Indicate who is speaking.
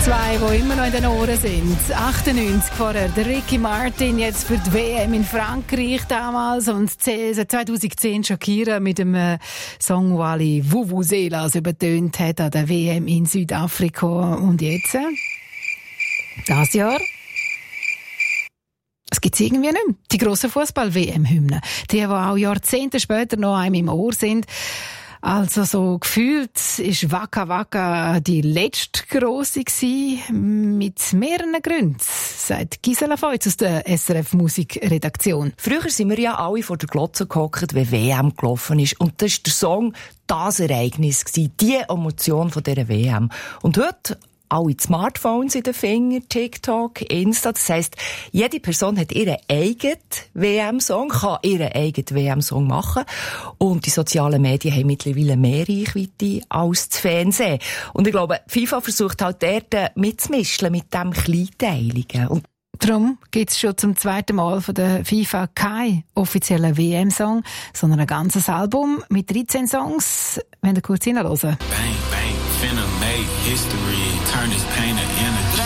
Speaker 1: Zwei, die immer noch in den Ohren sind. 98 vorher, der Ricky Martin, jetzt für die WM in Frankreich damals und 2010 Shakira mit dem Song, der alle Vuvuzelas übertönt hat an der WM in Südafrika. Und jetzt, das Jahr, es gibt irgendwie nicht mehr. Die grossen Fußball-WM-Hymnen, die auch Jahrzehnte später noch einem im Ohr sind. Also so gefühlt ist Waka Waka die letzte grosse gewesen, mit mehreren Gründen, sagt Gisela Feutz aus der SRF Musikredaktion.
Speaker 2: Früher sind wir ja alle vor der Glotze gehockt, wenn WM gelaufen ist. Und das war der Song «Das Ereignis», die Emotion von dieser WM. Und heute alle Smartphones in den Fingern, TikTok, Insta. Das heisst, jede Person hat ihren eigenen WM-Song, kann ihren eigenen WM-Song machen. Und die sozialen Medien haben mittlerweile mehr Reichweite als das Fernsehen. Und ich glaube, FIFA versucht halt dort mitzumischen mit dem Kleinteiligen. Und
Speaker 1: darum gibt es schon zum zweiten Mal von der FIFA keinen offiziellen WM-Song, sondern ein ganzes Album mit 13 Songs. Wenn ihr kurz hinhören.
Speaker 3: Bang, bang, finna make history, turn this pain to energy.